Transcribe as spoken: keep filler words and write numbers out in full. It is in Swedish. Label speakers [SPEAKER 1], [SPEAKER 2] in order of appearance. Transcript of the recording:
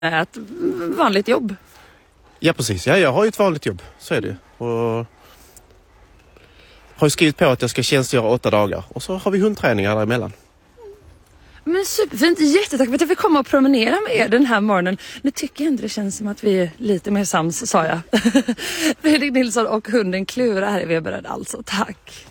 [SPEAKER 1] ett vanligt jobb.
[SPEAKER 2] Ja, precis. Ja, jag har ju ett vanligt jobb. Så är det. Och har ju skrivit på att jag ska tjänstgöra åtta dagar. Och så har vi hundträningar däremellan.
[SPEAKER 1] Men superfint, jättetack för att jag fick komma och promenera med er den här morgonen. Nu tycker jag ändå det känns som att vi är lite mer sams, sa jag. Fredrik Nilsson och hunden Klura här är vi beredd alltså. Tack.